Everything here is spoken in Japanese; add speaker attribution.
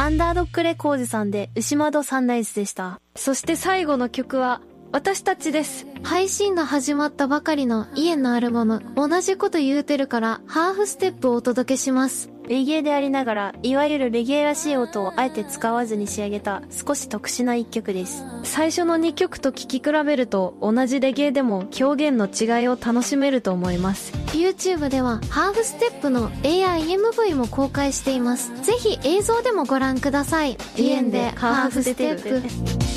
Speaker 1: ンダードックレコーズさんで牛窓サンライズでした。
Speaker 2: そして最後の曲は私たちです。
Speaker 3: 配信が始まったばかりのイエンのアルバム、同じこと言うてるからハーフステップをお届けします。
Speaker 1: レゲエでありながら、いわゆるレゲエらしい音をあえて使わずに仕上げた少し特殊な一曲です。
Speaker 2: 最初の2曲と聴き比べると同じレゲエでも表現の違いを楽しめると思います。
Speaker 3: YouTube ではハーフステップの AIMV も公開しています。ぜひ映像でもご覧ください。
Speaker 1: イエンでハーフステップ。